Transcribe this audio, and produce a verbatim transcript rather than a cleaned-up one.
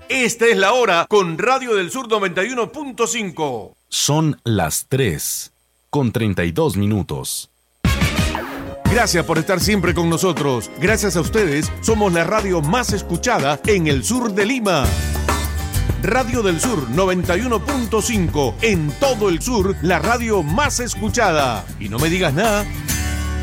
Esta es la hora con Radio del Sur noventa y uno punto cinco. Son las tres con treinta y dos minutos. Gracias por estar siempre con nosotros. Gracias a ustedes, somos la radio más escuchada en el sur de Lima. Radio del Sur noventa y uno punto cinco. En todo el sur, la radio más escuchada. Y no me digas nada,